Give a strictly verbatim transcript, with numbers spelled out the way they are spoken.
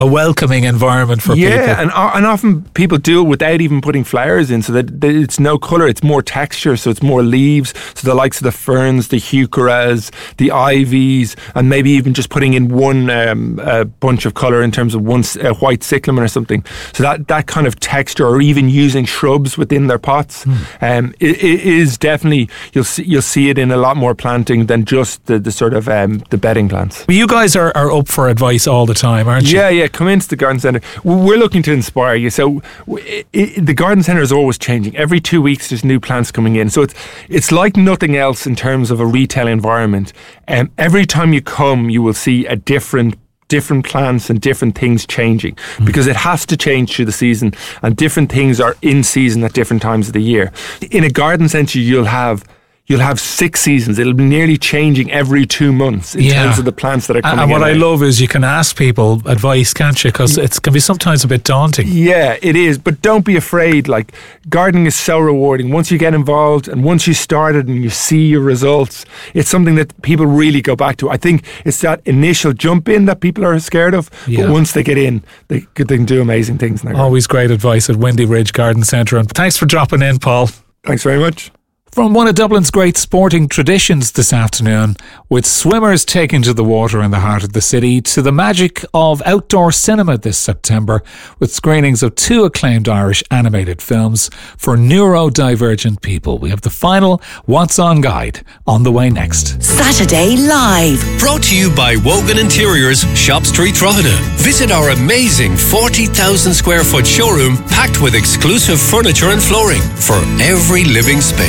a welcoming environment for yeah, people. Yeah, and, and often people do it without even putting flowers in, so that, that it's no colour, it's more texture, so it's more leaves, so the likes of the ferns, the heucheras, the ivies, and maybe even just putting in one um, uh, bunch of colour in terms of one uh, white cyclamen or something. So that, that kind of texture, or even using shrubs within their pots, mm. um, it, it is definitely, you'll see, you'll see it in a lot more planting than just the, the sort of um, the bedding plants. Well, you guys are, are up for advice all the time, aren't you? Yeah, yeah. Come into the garden centre. We're looking to inspire you. So it, it, the garden centre is always changing. Every two weeks there's new plants coming in. So it's it's like nothing else in terms of a retail environment. And um, every time you come, you will see a different different plants and different things changing, mm. because it has to change through the season, and different things are in season at different times of the year. In a garden centre, you'll have You'll have six seasons. It'll be nearly changing every two months in yeah. terms of the plants that are coming in. And what in I love is you can ask people advice, can't you? Because it can be sometimes a bit daunting. Yeah, it is. But don't be afraid. Like, gardening is so rewarding. Once you get involved and once you started and you see your results, it's something that people really go back to. I think it's that initial jump in that people are scared of. Yeah. But once they get in, they, they can do amazing things. In Always great advice at Windy Ridge Garden Centre. And thanks for dropping in, Paul. Thanks very much. From one of Dublin's great sporting traditions this afternoon, with swimmers taken to the water in the heart of the city, to the magic of outdoor cinema this September, with screenings of two acclaimed Irish animated films for neurodivergent people. We have the final What's On guide on the way next. Saturday Live. Brought to you by Wogan Interiors, Shop Street, Drogheda. Visit our amazing forty thousand square foot showroom packed with exclusive furniture and flooring for every living space.